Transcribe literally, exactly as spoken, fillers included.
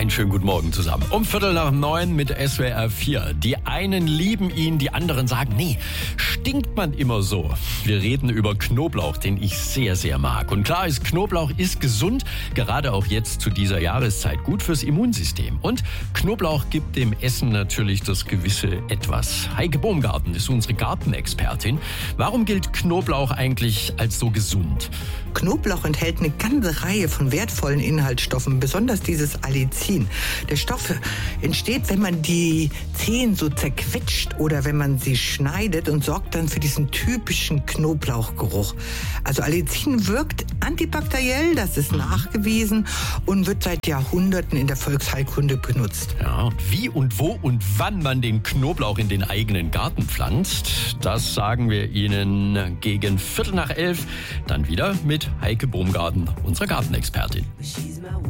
Einen schönen guten Morgen zusammen. Um Viertel nach neun mit S W R vier. Die einen lieben ihn, die anderen sagen, nee, stinkt man immer so. Wir reden über Knoblauch, den ich sehr, sehr mag. Und klar ist, Knoblauch ist gesund, gerade auch jetzt zu dieser Jahreszeit, gut fürs Immunsystem. Und Knoblauch gibt dem Essen natürlich das gewisse Etwas. Heike Baumgarten ist unsere Gartenexpertin. Warum gilt Knoblauch eigentlich als so gesund? Knoblauch enthält eine ganze Reihe von wertvollen Inhaltsstoffen, besonders dieses Allicin. Der Stoff entsteht, wenn man die Zehen so zerquetscht oder wenn man sie schneidet und sorgt dann für diesen typischen Knoblauchgeruch. Also Allicin wirkt antibakteriell, das ist nachgewiesen und wird seit Jahrhunderten in der Volksheilkunde benutzt. Ja, und wie und wo und wann man den Knoblauch in den eigenen Garten pflanzt, das sagen wir Ihnen gegen Viertel nach elf. Dann wieder mit Heike Baumgarten, unserer Gartenexpertin.